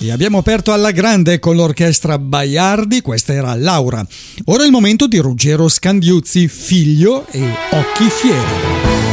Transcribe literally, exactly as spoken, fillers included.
E abbiamo aperto alla grande con l'orchestra Baiardi, questa era Laura. Ora è il momento di Ruggero Scandiuzzi, Figlio e Occhi Fieri.